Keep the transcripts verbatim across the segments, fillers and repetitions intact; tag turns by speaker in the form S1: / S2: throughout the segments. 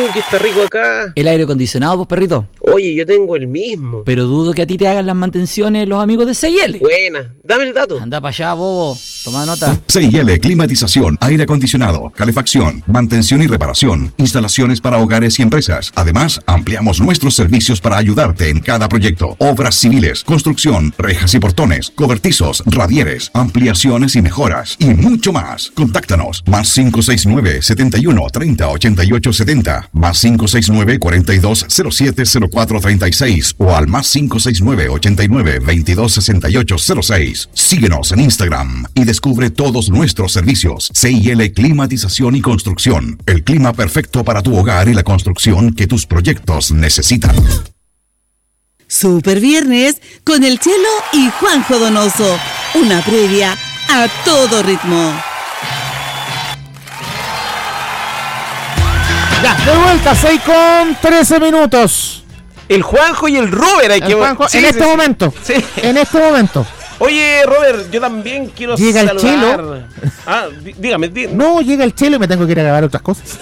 S1: que está rico acá?
S2: El aire acondicionado, pues, perrito.
S1: Oye, yo tengo el mismo.
S2: Pero dudo que a ti te hagan las mantenciones los amigos de C I L.
S1: Buena, dame el dato.
S2: Anda para allá, bobo. Toma nota.
S3: C I L, climatización, aire acondicionado, calefacción, mantención y reparación, instalaciones para hogares y empresas. Además, ampliamos nuestros servicios para ayudarte en cada proyecto. Obras civiles, construcción, rejas y portones, cobertizos, radieres, ampliaciones y mejoras, y mucho más. Contáctanos, más cinco seis nueve, setenta y uno, treinta, ochenta y ocho, setenta, más cinco seis nueve, cuarenta y dos, cero siete, cero cuatro, treinta y seis, o al más cinco seis nueve, ochenta y nueve, veintidós, sesenta y ocho, cero seis. Síguenos en Instagram y descubre todos nuestros servicios. C I L Climatización y Construcción. El clima perfecto para tu hogar y la construcción que tus proyectos necesitan.
S4: Super Viernes con el Chelo y Juanjo Donoso. Una previa a todo ritmo.
S5: Ya, de vuelta, seis con trece minutos.
S1: El Juanjo y el Robert hay
S5: el
S1: que...
S5: Juanjo,
S1: sí,
S5: en
S1: sí,
S5: este
S1: sí.
S5: momento.
S1: Sí.
S5: En este momento.
S1: Oye, Robert, yo también quiero
S5: Llega
S1: saludar.
S5: el Chelo.
S1: Ah, dí- dígame, dígame.
S5: No, llega el Chelo y me tengo que ir a grabar otras cosas.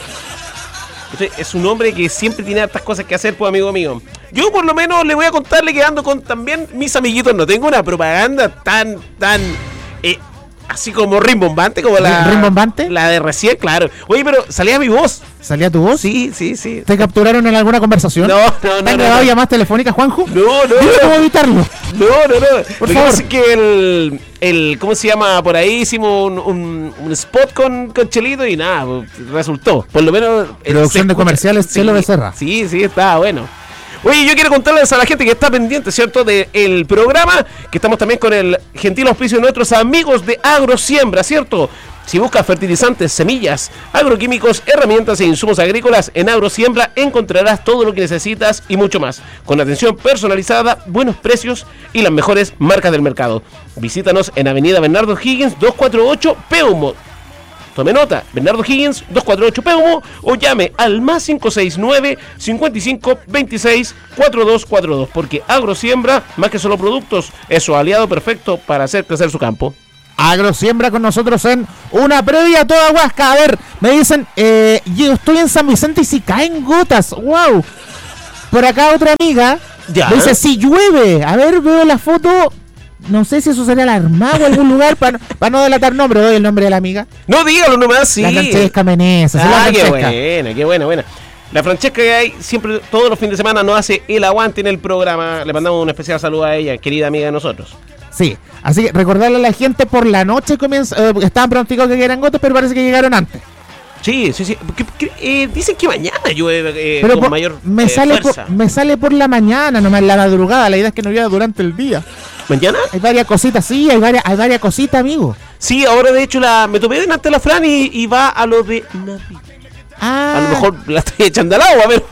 S1: Usted es un hombre que siempre tiene hartas cosas que hacer, pues, amigo mío. Yo, por lo menos, le voy a contarle que ando con también mis amiguitos. No tengo una propaganda tan, tan... Eh, así como rimbombante, como la...
S5: ¿Rimbombante?
S1: La de recién, claro. Oye, pero salía mi voz.
S5: ¿Salía tu voz?
S1: Sí, sí, sí.
S5: ¿Te capturaron en alguna conversación?
S1: No, no, no,
S5: ¿Te han
S1: no,
S5: grabado
S1: no.
S5: llamadas telefónicas, Juanjo?
S1: No, no,
S5: Dime
S1: no.
S5: cómo evitarlo.
S1: No, no, no.
S5: Por
S1: Lo que
S5: favor.
S1: pasa es que el, el. ¿Cómo se llama? Por ahí hicimos un, un, un spot con, con Chelito y nada, resultó. Por lo menos. eh,
S5: Producción
S1: se
S5: de
S1: escucha.
S5: comerciales, Chelo Becerra.
S1: Sí, sí, está bueno. Oye, yo quiero contarles a la gente que está pendiente, ¿cierto?, del programa, que estamos también con el gentil auspicio de nuestros amigos de Agrosiembra, ¿cierto? Si buscas fertilizantes, semillas, agroquímicos, herramientas e insumos agrícolas, en Agrosiembra encontrarás todo lo que necesitas y mucho más. Con atención personalizada, buenos precios y las mejores marcas del mercado. Visítanos en Avenida Bernardo Higgins doscientos cuarenta y ocho, Peumo. Tome nota, Bernardo Higgins doscientos cuarenta y ocho Peumo, o llame al más cinco seis nueve, cincuenta y cinco, veintiséis, cuarenta y dos cuarenta y dos, porque Agrosiembra, más que solo productos, es su aliado perfecto para hacer crecer su campo.
S5: Agrosiembra con nosotros en una previa a toda Huasca. A ver, me dicen, eh, yo estoy en San Vicente y si caen gotas. ¡Wow! Por acá otra amiga
S1: Ya.
S5: me dice, si llueve. A ver, veo la foto. No sé si eso sería la Armada o algún lugar. Para no, no delatar nombre, doy el nombre de la amiga.
S1: No, dígalo nomás, sí.
S5: La Francesca Menezes. es la
S1: Ah, qué
S5: Francesca.
S1: buena, qué buena, buena. La Francesca que hay siempre, todos los fines de semana, nos hace el aguante en el programa. Le mandamos un especial saludo a ella, querida amiga de nosotros.
S5: Sí, así que recordarle a la gente, por la noche comienza, eh, estaban pronosticados que eran gotas, pero parece que llegaron antes.
S1: Sí, sí, sí. Porque, porque, eh, dicen que mañana llueve eh,
S5: Pero
S1: con
S5: por-
S1: mayor
S5: me,
S1: eh,
S5: sale
S1: fuerza.
S5: por, me sale por la mañana, nomás en la madrugada. La idea es que no llueva durante el día.
S1: ¿Mañana?
S5: Hay varias cositas, sí, hay varias, hay varias cositas, amigo.
S1: Sí, ahora de hecho la me topé delante de la Fran y, y va a lo de Navidad.
S5: Ah,
S1: A lo mejor la estoy echando al agua, pero...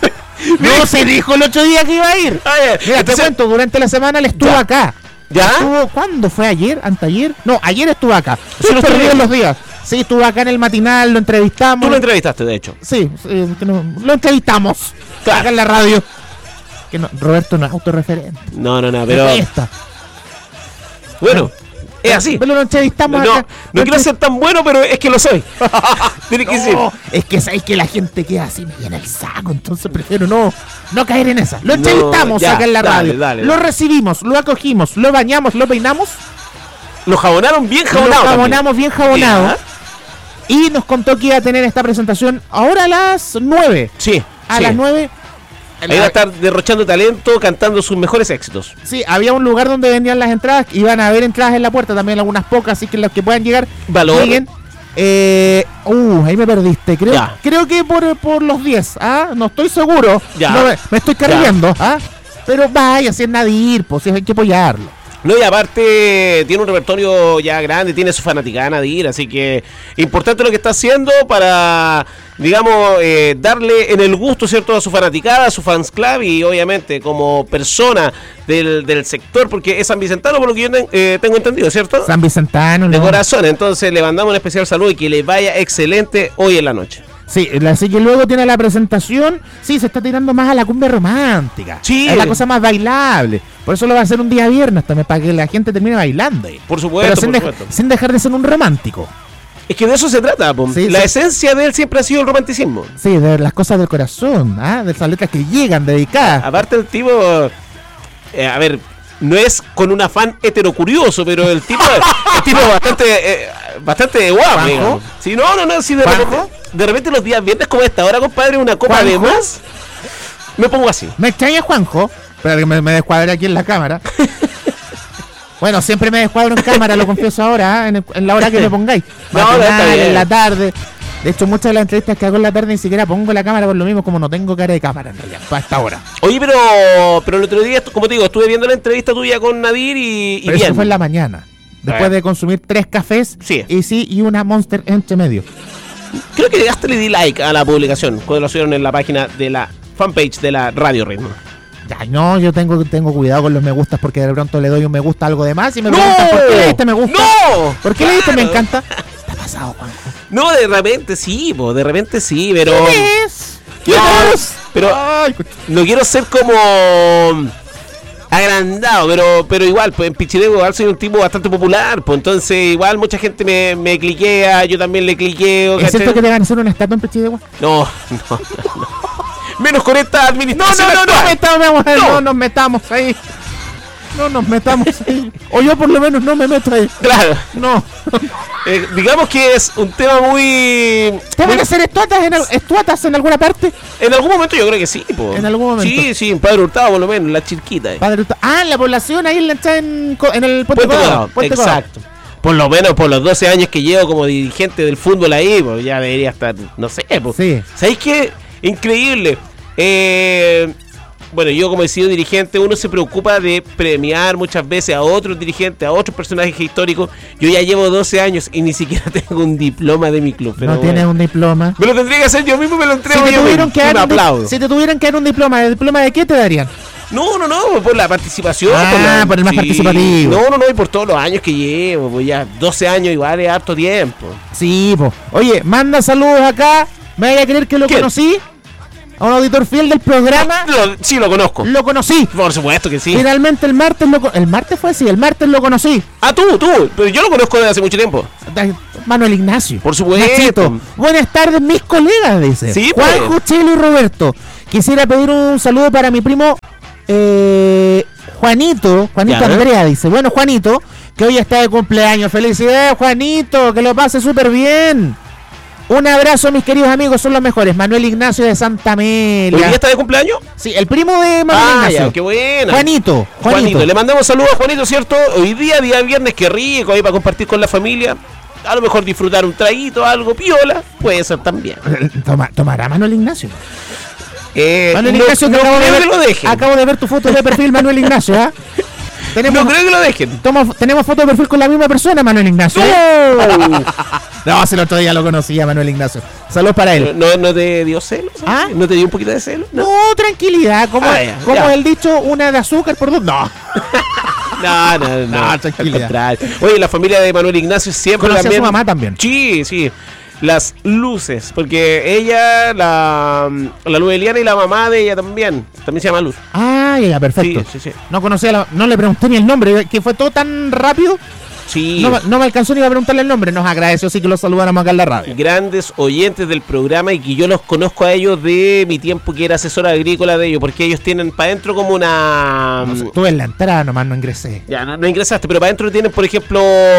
S5: no se dijo el otro día que iba a ir.
S1: Ah, ya.
S5: Mira,
S1: Entonces-
S5: te cuento, durante la semana él estuvo
S1: Ya.
S5: acá.
S1: ¿Ya?
S5: Estuvo, ¿cuándo fue? ¿Ayer? ¿Anteayer? No, ayer estuvo acá.
S1: Sí,
S5: Sí,
S1: lo
S5: lo
S1: estoy viendo.
S5: los días. Sí, estuvo acá en el matinal, lo entrevistamos.
S1: Tú lo entrevistaste, de hecho.
S5: Sí, sí, que no- lo entrevistamos.
S1: Claro.
S5: Acá en la radio. Que no, Roberto no es autorreferente.
S1: No, no, no, pero...
S5: Esta.
S1: Bueno, es así.
S5: Pero lo entrevistamos
S1: No,
S5: acá.
S1: no
S5: Lo
S1: quiero ser tan bueno, pero es que lo soy. Tiene que ser.
S5: No, es que sabes que la gente queda así, me llena el saco, entonces prefiero no, no caer en esa. Lo
S1: No,
S5: entrevistamos
S1: ya,
S5: acá en la
S1: dale,
S5: radio.
S1: dale,
S5: lo
S1: dale.
S5: recibimos, lo acogimos, lo bañamos, lo peinamos,
S1: Lo jabonaron bien
S5: lo
S1: jabonado.
S5: jabonamos bien jabonado.
S1: Ya.
S5: Y nos contó que iba a tener esta presentación ahora a las nueve.
S1: Sí.
S5: A
S1: sí.
S5: las nueve.
S1: Ahí va a estar derrochando talento, cantando sus mejores éxitos.
S5: Sí, había un lugar donde vendían las entradas. Iban a haber entradas en la puerta, también algunas pocas, así que los que puedan llegar,
S1: Valor.
S5: lleguen. Eh, uh, ahí me perdiste. Creo,
S1: Ya.
S5: creo que por, por los diez. ¿Ah? No estoy seguro.
S1: Ya.
S5: No, me, me estoy cargando. ¿Ah? Pero vaya, si es Nadir, pues si hay que apoyarlo.
S1: No, y aparte tiene un repertorio ya grande, tiene su fanaticada Nadir, así que importante lo que está haciendo para, digamos, eh, darle en el gusto, ¿cierto?, a su fanaticada, a su fans club y obviamente como persona del, del sector, porque es San Vicentano por lo que yo eh, tengo entendido, ¿cierto?
S5: San Vicentano.
S1: De
S5: ¿no?
S1: corazón, entonces le mandamos un especial saludo y que le vaya excelente hoy en la noche.
S5: Sí, así que luego tiene la presentación. Sí, se está tirando más a la cumbia romántica.
S1: Sí.
S5: Es la cosa más bailable. Por eso lo va a hacer un día viernes también, para que la gente termine bailando.
S1: Por supuesto,
S5: Pero sin,
S1: por
S5: dej-
S1: supuesto.
S5: sin dejar de ser un romántico.
S1: Es que de eso se trata, po.
S5: Sí,
S1: La
S5: sí.
S1: esencia de él siempre ha sido el romanticismo.
S5: Sí, de las cosas del corazón, ¿ah? De esas letras que llegan, dedicadas.
S1: Aparte el tipo, eh, a ver, no es con un afán heterocurioso, pero el tipo, el tipo bastante, eh, bastante guapo.
S5: ¿Juanjo?
S1: digamos. Sí, no, no, no, sí, de
S5: ¿Juanjo?
S1: repente, de repente los días viernes como esta hora, compadre, una copa de
S5: ¿Juanjo?
S1: más, me pongo así.
S5: Me extraña Juanjo. Espera que me, me descuadre aquí en la cámara. Bueno, siempre me descuadro en cámara, lo confieso ahora, ¿ah? en, el- en la hora que me pongáis.
S1: No, no,
S5: Matinal,
S1: está bien.
S5: en la tarde. De hecho, muchas de las entrevistas que hago en la tarde ni siquiera pongo la cámara por lo mismo, como no tengo cara de cámara en realidad, para esta hora.
S1: Oye, pero, pero el otro día, como te digo, estuve viendo la entrevista tuya con Nadir y, y
S5: Pero
S1: bien.
S5: eso fue en la mañana. Después
S1: Ah.
S5: de consumir tres cafés
S1: Sí.
S5: y sí, y una Monster entre medio.
S1: Creo que hasta le di like a la publicación cuando lo subieron en la página de la fanpage de la Radio Ritmo.
S5: Ya, no, yo tengo, tengo cuidado con los me gustas porque de pronto le doy un me gusta a algo de más y me
S1: ¡No!
S5: preguntan ¿por qué le diste me gusta?
S1: ¡No!
S5: ¿Por qué le diste me
S1: Claro.
S5: encanta? ¿Qué ha pasado, Juanjo?
S1: No, de repente sí, po, de repente sí, pero...
S5: ¿Qué es? ¿Qué
S1: No,
S5: es?
S1: pero-
S5: Ay, coch-
S1: No quiero ser como agrandado, pero pero igual, pues en Pichilego igual soy un tipo bastante popular, pues entonces igual mucha gente me, me cliquea, yo también le cliqueo.
S5: ¿Es
S1: ¿cachai?
S5: cierto que te van a hacer una estatua en Pechidegua?
S1: No, no, no, no. Menos con esta
S5: No,
S1: administración
S5: no, no, no,
S1: actual.
S5: metamos, no.
S1: No.
S5: nos metamos ahí. No nos metamos ahí. O yo por lo menos no me meto ahí.
S1: Claro,
S5: No.
S1: eh, digamos que es un tema muy...
S5: ¿Te van
S1: muy-
S5: a hacer estuatas en, al- estuatas en alguna parte?
S1: En algún momento yo creo que sí, po.
S5: En algún momento.
S1: Sí, sí, en Padre Hurtado por lo menos, la chirquita. eh.
S5: Padre, Hurtado. Ah, en la población ahí en la entrada en, co- en el Puente
S1: Puente
S5: Colorado.
S1: Colorado,
S5: Puente Colorado.
S1: exacto. Por lo menos por los doce años que llevo como dirigente del fútbol ahí, pues ya debería estar, no sé, pues.
S5: Sí.
S1: ¿Sabéis qué? Increíble. Eh, bueno, yo como he sido dirigente, uno se preocupa de premiar muchas veces a otros dirigentes, a otros personajes históricos. Yo ya llevo doce años y ni siquiera tengo un diploma de mi club. Pero
S5: No tienes
S1: bueno.
S5: un diploma.
S1: Me lo tendría que hacer yo mismo, me lo
S5: Si
S1: entrego
S5: te,
S1: yo
S5: tuvieron
S1: mismo.
S5: que
S1: Y
S5: dar
S1: me
S5: un di-
S1: aplaudo.
S5: si te tuvieran que dar un diploma, ¿el diploma de qué te darían?
S1: No, no, no, por la participación.
S5: Ah,
S1: la-
S5: por el más participativo.
S1: No, no, no, y por todos los años que llevo, pues ya doce años igual es harto tiempo.
S5: Sí, po. Oye, manda saludos acá. ¿Me vaya a creer que lo
S1: ¿Quién?
S5: conocí? A un auditor fiel del programa.
S1: Lo- sí, lo conozco.
S5: Lo conocí.
S1: Por supuesto que sí.
S5: Finalmente el martes lo co- el martes fue así, el martes lo conocí.
S1: Ah, tú, tú. Pero yo lo conozco desde hace mucho tiempo.
S5: Da- Manuel Ignacio.
S1: Por supuesto.
S5: Nachito. Buenas tardes, mis colegas, dice.
S1: Sí,
S5: Juanjo,
S1: pues.
S5: Chelo y Roberto. Quisiera pedir un saludo para mi primo eh, Juanito. Juanito
S1: Ya.
S5: Andrea dice. Bueno, Juanito, que hoy está de cumpleaños. Felicidades, Juanito. Que lo pase súper bien. Un abrazo, mis queridos amigos, son los mejores. Manuel Ignacio de Santa
S1: ¿Hoy
S5: Amelia.
S1: día está de cumpleaños?
S5: Sí, el primo de Manuel
S1: Ah,
S5: Ignacio.
S1: ya, qué buena.
S5: Juanito,
S1: Juanito.
S5: Juanito.
S1: Le mandamos saludos a Juanito, ¿cierto? Hoy día, día viernes, qué rico, ahí para compartir con la familia. A lo mejor disfrutar un traguito, algo piola. Puede ser también.
S5: Toma- tomará Manuel Ignacio.
S1: Eh,
S5: Manuel
S1: no,
S5: Ignacio, que
S1: no
S5: acabo, de
S1: creo
S5: ver,
S1: que lo dejen.
S5: acabo de ver tu foto de perfil, Manuel Ignacio, ¿ah? Tenemos,
S1: No creo que lo dejen.
S5: tomo- tenemos foto de perfil con la misma persona, Manuel Ignacio. ¿eh?
S1: No.
S5: No, si el otro día lo conocía, Manuel Ignacio. Saludos para él.
S1: ¿No, no te dio celos?
S5: ¿Ah?
S1: ¿No te dio un poquito de celos?
S5: No, tranquilidad. Como,
S1: Ah, ya,
S5: como
S1: ya.
S5: el dicho, una de azúcar por dos. No.
S1: No, no, no.
S5: No,
S1: al
S5: tranquilidad.
S1: contrario. Oye, la familia de Manuel Ignacio siempre
S5: Conocí a
S1: también.
S5: su mamá también.
S1: Sí, sí. Las luces, porque ella, la, la Luz Eliana y la mamá de ella también, también se llama Luz.
S5: Ah, ya, perfecto.
S1: Sí, sí, sí.
S5: No conocía, la- no le pregunté ni el nombre, que fue todo tan rápido.
S1: Sí.
S5: No, me- no me alcanzó ni a preguntarle el nombre. Nos agradeció, sí que lo saludáramos acá en la radio.
S1: Grandes oyentes del programa y que yo los conozco a ellos de mi tiempo que era asesora agrícola de ellos, porque ellos tienen para adentro como una...
S5: No sé, estuve en la entrada, nomás no ingresé.
S1: Ya, no, no ingresaste, pero para adentro tienen, por ejemplo,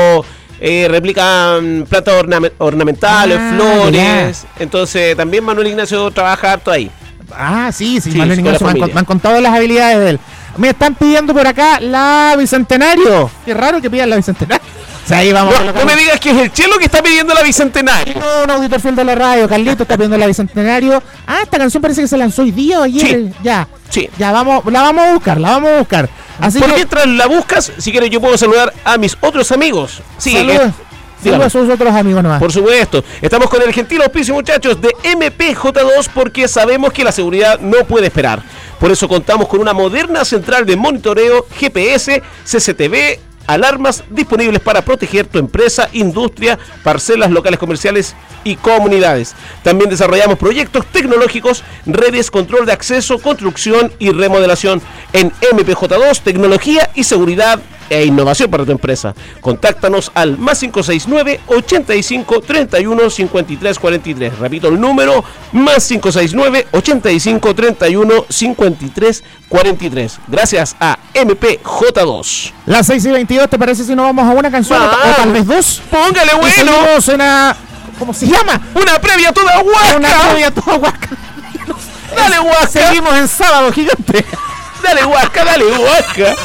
S1: eh, replican plantas orname- ornamentales,
S5: Ah,
S1: flores. Entonces, también Manuel Ignacio trabaja harto ahí.
S5: Ah, sí, sí,
S1: Sí,
S5: Manuel
S1: con la
S5: Ignacio me han,
S1: familia.
S5: con- me han contado las habilidades de él. Me están pidiendo por acá la Bicentenario. Qué raro que pidan la Bicentenario. O sea, ahí vamos a
S1: No,
S5: colocar
S1: no me digas que es el Chelo que está pidiendo la Bicentenario.
S5: un auditor fiel de la radio. Carlito está pidiendo la Bicentenario. Ah, esta canción parece que se lanzó hoy día o ayer.
S1: Sí.
S5: Ya.
S1: Sí.
S5: Ya, vamos, la vamos a buscar, la vamos a buscar. Así
S1: Por
S5: que,
S1: mientras la buscas, si quieres yo puedo saludar a mis otros amigos. Sí,
S5: saludos.
S1: que- dígame.
S5: Saludos a sus otros amigos nomás.
S1: Por supuesto, estamos con el gentil auspicio, muchachos, de M P J dos porque sabemos que la seguridad no puede esperar. Por eso contamos con una moderna central de monitoreo, G P S, C C T V, alarmas disponibles para proteger tu empresa, industria, parcelas locales comerciales y comunidades. También desarrollamos proyectos tecnológicos, redes, control de acceso, construcción y remodelación. En M P J dos, tecnología y seguridad e innovación para tu empresa. Contáctanos al más cinco seis nueve, ochenta y cinco, treinta y uno, cincuenta y tres cuarenta y tres. Repito el número, más cinco seis nueve, ochenta y cinco, treinta y uno, cincuenta y tres cuarenta y tres. Gracias a M P J dos.
S5: Las seis y veintidós, ¿te parece si nos vamos a una canción
S1: Ah,
S5: o tal vez dos?
S1: Póngale
S5: Y
S1: bueno.
S5: seguimos en una... ¿Cómo se llama?
S1: Una previa toda huasca.
S5: Una previa toda huasca.
S1: Dale huasca.
S5: Seguimos en sábado gigante.
S1: Dale huasca, dale huasca.